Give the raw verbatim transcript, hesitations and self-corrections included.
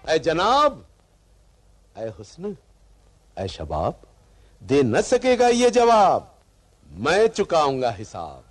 ऐ जनाब, ऐ हुस्न, ऐ शबाब, दे न सकेगा ये जवाब, मैं चुकाऊंगा हिसाब।